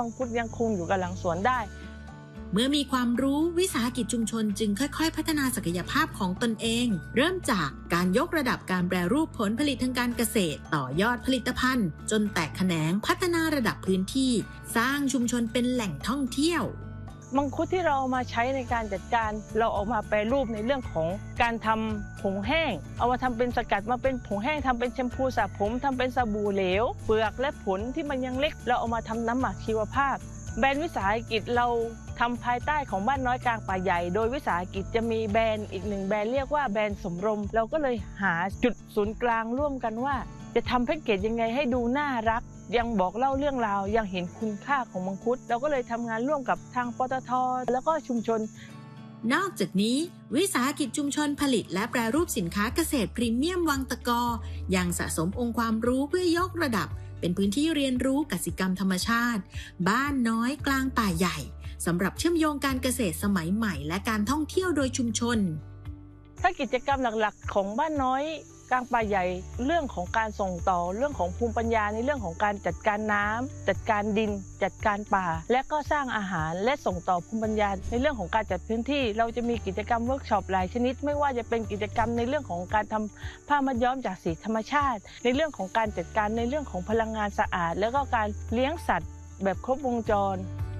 มังคุดยังคงอยู่กับหลังสวนได้เมื่อมีความรู้วิสาหกิจชุมชนจึงค่อยๆพัฒนาศักยภาพของตนเองเริ่มจากการยกระดับการแปรรูปผลผลิตทางการเกษตรต่อยอดผลิตภัณฑ์จนแตกแขนงพัฒนาระดับพื้นที่สร้างชุมชนเป็นแหล่งท่องเที่ยวมังคุดที่เราเอามาใช้ในการจัดการเราเอามาแปรรูปในเรื่องของการทำผงแห้งเอามาทำเป็นสกัดมาเป็นผงแห้งทำเป็นแชมพูสระผมทำเป็นสบู่เหลวเปลือกและผลที่มันยังเล็กเราเอามาทำน้ำหมักชีวภาพแบรนด์วิสาหกิจเราทำภายใต้ของบ้านน้อยกลางป่าใหญ่โดยวิสาหกิจจะมีแบรนด์อีกหนึ่งแบรนด์เรียกว่าแบรนด์สมรมเราก็เลยหาจุดศูนย์กลางร่วมกันว่าจะทำแพ็กเกจยังไงให้ดูน่ารักยังบอกเล่าเรื่องราวยังเห็นคุณค่าของมังคุดเราก็เลยทำงานร่วมกับทางปตท.แล้วก็ชุมชนนอกจากนี้วิสาหกิจชุมชนผลิตและแปรรูปสินค้าเกษตรพรีเมียมวังตะกอยังสะสมองค์ความรู้เพื่อยกระดับเป็นพื้นที่เรียนรู้กสิกรรมธรรมชาติบ้านน้อยกลางป่าใหญ่สำหรับเชื่อมโยงการเกษตรสมัยใหม่และการท่องเที่ยวโดยชุมชนถ้ากิจกรรมหลักๆของบ้านน้อยกลางป่าใหญ่เรื่องของการส่งต่อเรื่องของภูมิปัญญาในเรื่องของการจัดการน้ำจัดการดินจัดการป่าและก็สร้างอาหารและส่งต่อภูมิปัญญาในเรื่องของการจัดพื้นที่เราจะมีกิจกรรมเวิร์กช็อปหลายชนิดไม่ว่าจะเป็นกิจกรรมในเรื่องของการทำผ้ามัดย้อมจากสีธรรมชาติในเรื่องของการจัดการในเรื่องของพลังงานสะอาดแล้วก็การเลี้ยงสัตว์แบบครบวงจร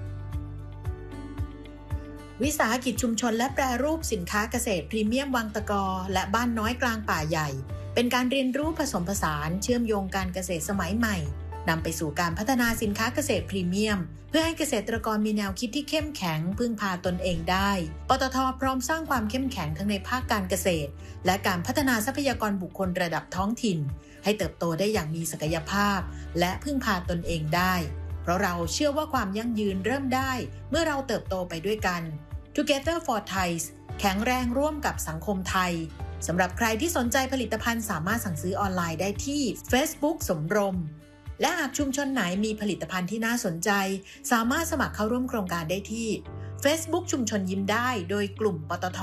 วิสาหกิจชุมชนและแปรรูปสินค้าเกษตรพรีเมียมวังตะกอและบ้านน้อยกลางป่าใหญ่เป็นการเรียนรู้ผสมผสานเชื่อมโยงการเกษตรสมัยใหม่นำไปสู่การพัฒนาสินค้าเกษตรพรีเมียมเพื่อให้เกษตรกรมีแนวคิดที่เข้มแข็งพึ่งพาตนเองได้ปตท.พร้อมสร้างความเข้มแข็งทั้งในภาคการเกษตรและการพัฒนาทรัพยากรบุคคลระดับท้องถิ่นให้เติบโตได้อย่างมีศักยภาพและพึ่งพาตนเองได้เพราะเราเชื่อว่าความยั่งยืนเริ่มได้เมื่อเราเติบโตไปด้วยกัน Together for Thai แข็งแรงร่วมกับสังคมไทยสำหรับใครที่สนใจผลิตภัณฑ์สามารถสั่งซื้อออนไลน์ได้ที่ Facebook สมรมและหากชุมชนไหนมีผลิตภัณฑ์ที่น่าสนใจสามารถสมัครเข้าร่วมโครงการได้ที่ Facebook ชุมชนยิ้มได้โดยกลุ่มปตท.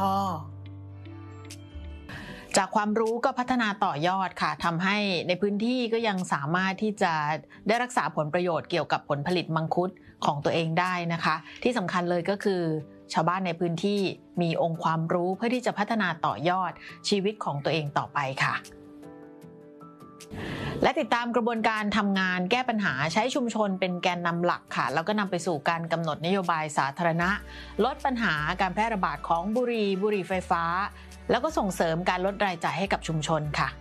จากความรู้ก็พัฒนาต่อยอดค่ะทำให้ในพื้นที่ก็ยังสามารถที่จะได้รักษาผลประโยชน์เกี่ยวกับผลผลิตมังคุดของตัวเองได้นะคะที่สำคัญเลยก็คือชาวบ้านในพื้นที่มีองค์ความรู้เพื่อที่จะพัฒนาต่อยอดชีวิตของตัวเองต่อไปค่ะและติดตามกระบวนการทำงานแก้ปัญหาใช้ชุมชนเป็นแกนนำหลักค่ะแล้วก็นำไปสู่การกำหนดนโยบายสาธารณะลดปัญหาการแพร่ระบาดของบุหรี่ไฟฟ้าแล้วก็ส่งเสริมการลดรายจ่ายให้กับชุมชนค่ะ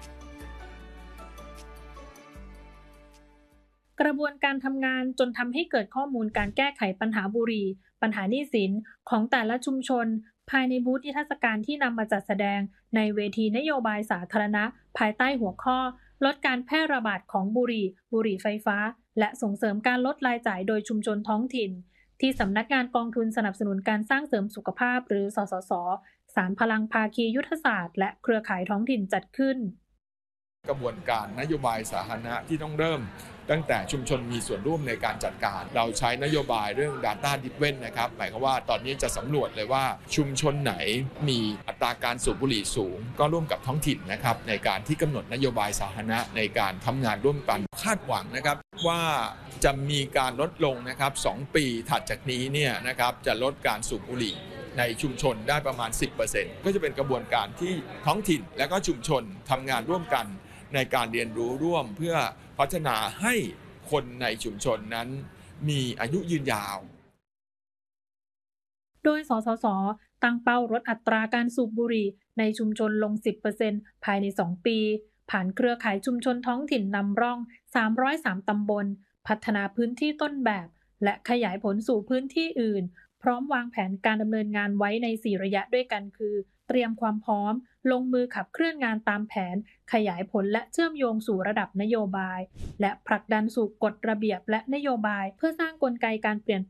กระบวนการทำงานจนทำให้เกิดข้อมูลการแก้ไขปัญหาบุหรี่ปัญหาหนี้สินของแต่ละชุมชนภายในบูธนิทรรศการที่นำมาจัดแสดงในเวทีนโยบายสาธารณะภายใต้หัวข้อลดการแพร่ระบาดของบุหรี่ไฟฟ้าและส่งเสริมการลดรายจ่ายโดยชุมชนท้องถิ่นที่สำนักงานกองทุนสนับสนุนการสร้างเสริมสุขภาพหรือสสส.ศาลพลังภาคียุทธศาสตร์และเครือข่ายท้องถิ่นจัดขึ้นกระบวนการนโยบายสาธารณะที่ต้องเริ่มตั้งแต่ชุมชนมีส่วนร่วมในการจัดการเราใช้นโยบายเรื่อง Data Driven นะครับหมายความว่าตอนนี้จะสำรวจเลยว่าชุมชนไหนมีอัตราการสูบบุหรี่สูงก็ร่วมกับท้องถิ่นนะครับในการที่กำหนดนโยบายสาธารณะในการทำงานร่วมกันคาดหวังนะครับว่าจะมีการลดลงนะครับ2ปีถัดจากนี้เนี่ยนะครับจะลดการสูบบุหรี่ในชุมชนได้ประมาณ 10% ก็จะเป็นกระบวนการที่ท้องถิ่นและก็ชุมชนทำงานร่วมกันในการเรียนรู้ร่วมเพื่อพัฒนาให้คนในชุมชนนั้นมีอายุยืนยาวโดยสสส.ตั้งเป้าลดอัตราการสูบบุหรี่ในชุมชนลง 10% ภายใน 2 ปีผ่านเครือข่ายชุมชนท้องถิ่นนำร่อง303ตำบลพัฒนาพื้นที่ต้นแบบและขยายผลสู่พื้นที่อื่นพร้อมวางแผนการดำเนินงานไว้ใน4ระยะด้วยกันคือเตรียมความพร้อมลงมือขับเคลื่อนงานตามแผนขยายผลและเชื่อมโยงสู่ระดับนโยบายและผลักดันสู่กฎระเบียบและนโยบายเพื่อสร้างกลไกการเปลี่ยน